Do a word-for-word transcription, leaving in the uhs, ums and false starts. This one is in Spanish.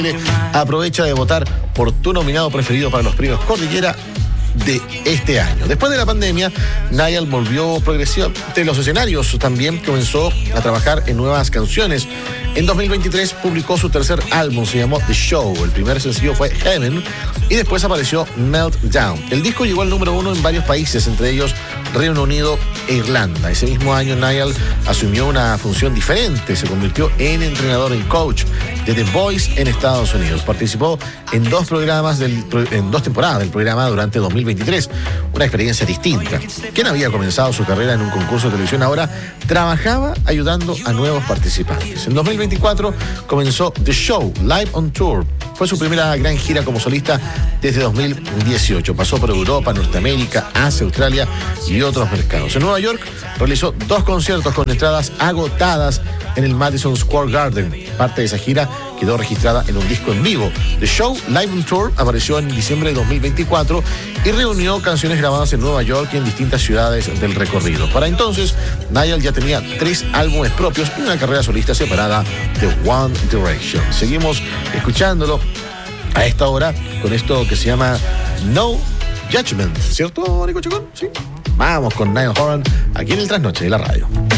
disponible. Aprovecha de votar por tu nominado preferido para los premios Cordillera de este año. Después de la pandemia, Niall volvió progresivamente a los escenarios. También comenzó a trabajar en nuevas canciones. En dos mil veintitrés publicó su tercer álbum, se llamó The Show. El primer sencillo fue Heaven y después apareció Meltdown. El disco llegó al número uno en varios países, entre ellos Reino Unido e Irlanda. Ese mismo año, Niall asumió una función diferente. Se convirtió en entrenador y coach de The Voice en Estados Unidos. Participó en dos programas, del, en dos temporadas del programa durante dos mil veintitrés. Una experiencia distinta. Quien había comenzado su carrera en un concurso de televisión, ahora trabajaba ayudando a nuevos participantes. En dos mil veinticuatro comenzó The Show, Live on Tour. Fue su primera gran gira como solista desde dos mil dieciocho. Pasó por Europa, Norteamérica, Asia, Australia y otros mercados. En Nueva York realizó dos conciertos con entradas agotadas en el Madison Square Garden. Parte de esa gira quedó registrada en un disco en vivo. The Show Live on Tour apareció en diciembre de dos mil veinticuatro y reunió canciones grabadas en Nueva York y en distintas ciudades del recorrido. Para entonces, Niall ya tenía tres álbumes propios y una carrera solista separada de One Direction. Seguimos escuchándolo a esta hora con esto que se llama No Judgment, ¿cierto, Nico Chacón? Sí. Vamos con Niall Horan aquí en el Trasnoche de la radio.